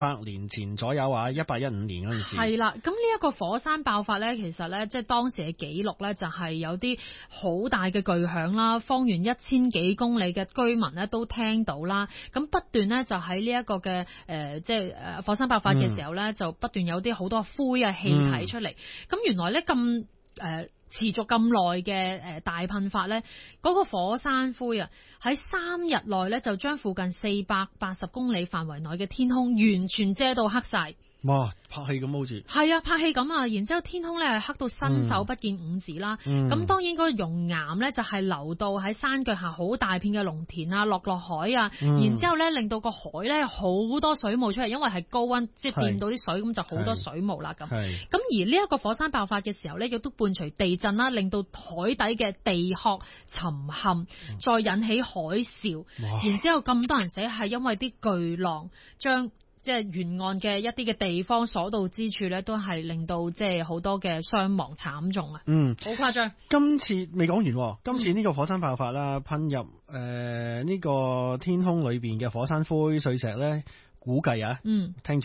100年前左右啊，1815年嗰陣時。 係啦，咁呢一個火山爆發咧，其實咧即係當時嘅記錄咧，就係有啲好大嘅巨響啦，方圓1000幾公里嘅居民咧都聽到啦。咁不斷咧就喺呢一個嘅即係火山爆發嘅時候咧，就不斷有啲好多灰啊氣體出嚟。咁原來咧咁持續咁耐嘅大噴發咧，嗰個火山灰啊喺3日內咧就將附近480公里範圍內嘅天空完全遮到黑晒。 哇！拍戲咁好似係啊，拍戲咁啊，然之後天空咧係黑到伸手不見五指啦。咁當然嗰個熔岩咧就係流到喺山腳下好大片嘅農田啊，落海啊，然之後咧令到個海咧好多水霧出嚟，因為係高溫，即係掂到啲水，咁就好多水霧啦咁。咁而呢一個火山爆發嘅時候咧，亦都伴隨地震啦，令到海底嘅地殼沉陷，再引起海嘯，然之後咁多人死係因為啲巨浪將即係沿岸嘅一啲嘅地方所到之處咧，都係令到即係好多嘅傷亡慘重啊！好誇張。今次未講完，今次呢個火山爆發啦，噴入呢個天空裏邊嘅火山灰碎石咧，估計啊，聽住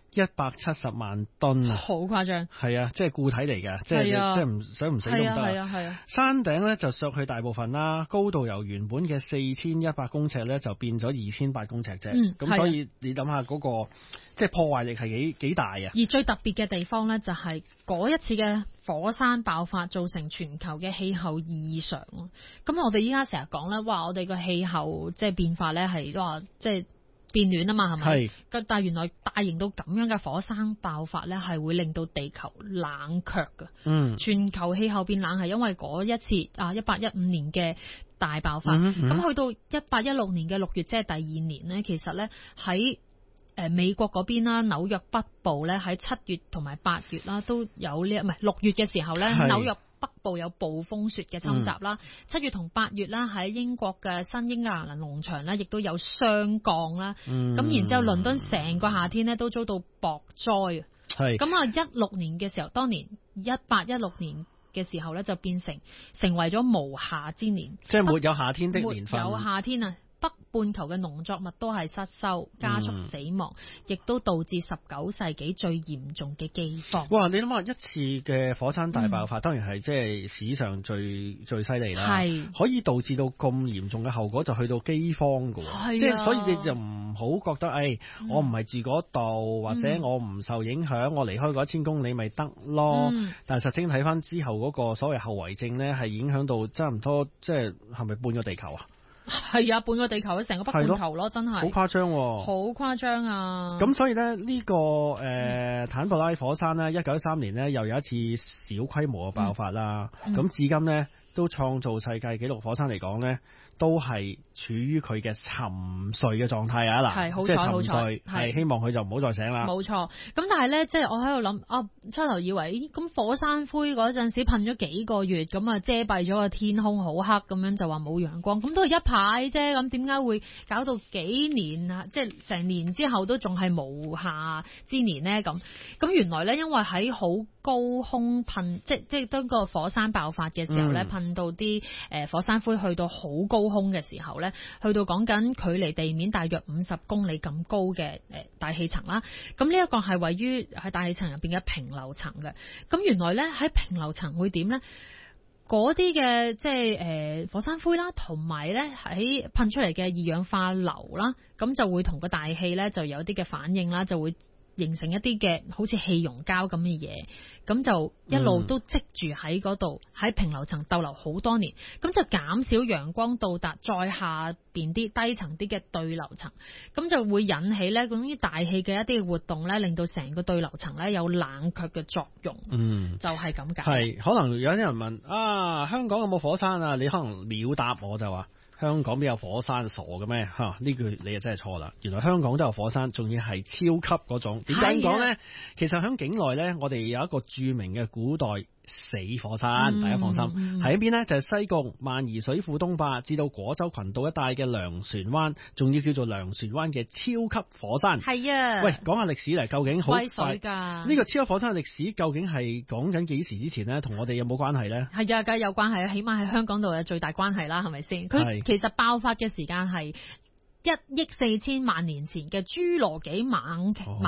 170萬噸啊，好誇張。係啊，即係固體嚟嘅，即係唔想唔死都唔得。係啊。山頂咧就削去大部分啦，高度由原本嘅4100公尺咧就變咗2800公尺啫。咁所以你諗下嗰個即係破壞力係幾大啊！而最特別嘅地方咧就係嗰一次嘅火山爆發造成全球嘅氣候異常咯。咁我哋依家成日講咧，哇！我哋個氣候即係變化咧係話即係變暖啊嘛，係咪？係。但係原來大型到咁樣嘅火山爆發咧，係會令到地球冷卻㗎。全球氣候變冷係因為嗰一次1815年嘅大爆發。咁去到1816年嘅6月，即係第2年咧，其實咧喺美國嗰邊啦，紐約北部咧喺7月同埋8月啦都有呢，唔係6月嘅時候咧，紐約北部有暴風雪嘅侵襲啦。7月同8月啦喺英國嘅新英格蘭農場咧，亦都有霜降啦。咁然之後倫敦成個夏天咧都遭到雹災啊。係咁啊，16年嘅時候，當年1816年嘅時候咧就變成為咗無夏之年，即係沒有夏天的年份，沒有夏天啊。北半球嘅農作物都係失收，加速死亡，亦都導致19世紀最嚴重嘅饑荒。哇！你諗下一次嘅火山大爆發，當然係即係史上最犀利啦。係可以導致到咁嚴重嘅後果，就去到饑荒㗎喎。即係所以你就唔好覺得，我唔係住嗰度，或者我唔受影響，我離開嗰1000公里咪得咯。但係實情睇翻之後嗰個所謂後遺症咧，係影響到差唔多，即係咪半個地球啊？係啊，半個地球，成個北半球咯，真係好誇張，好誇張啊！咁所以咧呢個坦布拉火山咧，1913年咧又有一次小規模嘅爆發啦。咁至今咧都創造世界紀錄，火山嚟講咧都係處於佢嘅沉睡嘅狀態啊！嗱，即係沉睡，係希望佢就唔好再醒啦。冇錯。咁但係咧，即係我喺度諗，初頭以為咁火山灰嗰陣時噴咗幾個月，咁啊遮蔽咗個天空好黑，咁樣就話冇陽光，咁都係一排啫。咁點解會搞到幾年啊？即係成年之後都仲係無夏之年呢？咁原來咧，因為喺好高空噴，即係當個火山爆發嘅時候咧，噴到啲火山灰去到好高空嘅時候咧，去到講緊距離地面大約50公里咁高嘅大氣層啦。咁呢一個係位於喺大氣層入邊嘅平流層嘅。咁原來咧喺平流層會點咧？嗰啲嘅即係火山灰啦，同埋咧喺噴出嚟嘅二氧化硫啦，咁就會同個大氣咧就有啲嘅反應啦，就會形成一啲嘅好似氣溶膠咁嘅嘢，咁就一路都積住喺嗰度，喺平流層逗留好多年，咁就減少陽光到達再下邊啲低層啲嘅對流層，咁就會引起咧嗰啲大氣嘅一啲活動咧，令到成個對流層咧有冷卻嘅作用。就係咁解。係可能有啲人問香港有冇火山啊？你可能秒答我就話。香港邊有火山，傻嘅咩？呢句你就真係錯啦！原來香港都有火山，仲要係超級嗰種。點解咁講呢？其實喺境內呢，我哋有一個著名嘅古代死火山，大家放心。喺邊呢？就係西貢萬宜水庫東壩至到果洲群島一帶嘅糧船灣，仲要叫做糧船灣嘅超級火山。係啊！喂，講下歷史嚟，究竟好威水㗎？呢個超級火山嘅歷史究竟係講緊幾時之前呢？同我哋有冇關係呢？係啊，梗係有關係啊！起碼喺香港度有最大關係啦，係咪先？佢其實爆發嘅時間係1億4000萬年前嘅侏羅紀晚